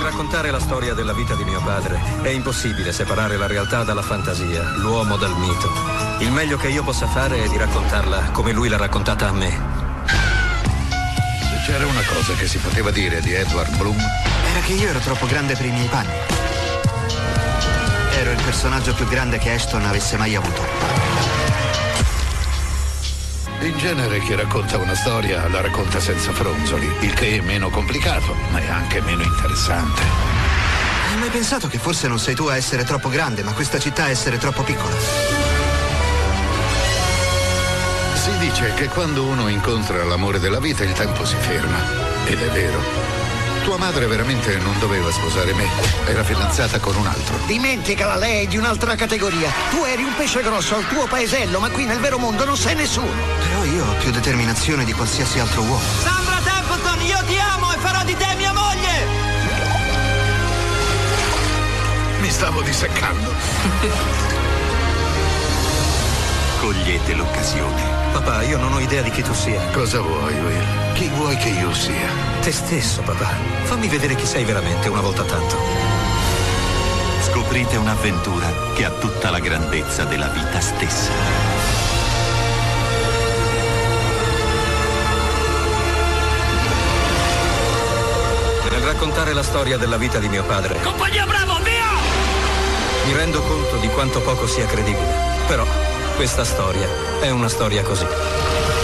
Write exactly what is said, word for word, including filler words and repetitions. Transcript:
raccontare la storia della vita di mio padre è impossibile separare la realtà dalla fantasia, l'uomo dal mito. Il meglio che io possa fare è di raccontarla come lui l'ha raccontata a me. Se c'era una cosa che si poteva dire di Edward Bloom, era che io ero troppo grande per i miei panni. Ero il personaggio più grande che Ashton avesse mai avuto. in genere chi racconta una storia la racconta senza fronzoli, il che è meno complicato, ma è anche meno interessante. Hai mai pensato che forse non sei tu a essere troppo grande, ma questa città a essere troppo piccola? Si dice che quando uno incontra l'amore della vita il tempo si ferma, ed è vero. Tua madre veramente non doveva sposare me, era fidanzata con un altro. Dimenticala, lei è di un'altra categoria. Tu eri un pesce grosso al tuo paesello, ma qui nel vero mondo non sei nessuno. Però io ho più determinazione di qualsiasi altro uomo. Sandra Templeton, io ti amo e farò di te mia moglie! Mi stavo disseccando. Cogliete l'occasione. Papà, io non ho idea di chi tu sia. Cosa vuoi, Will? Chi vuoi che io sia? Te stesso, papà. Fammi vedere chi sei veramente una volta tanto. Scoprite un'avventura che ha tutta la grandezza della vita stessa. Nel raccontare la storia della vita di mio padre, Compagnia Bravo, via! mi rendo conto di quanto poco sia credibile. Però questa storia è una storia così.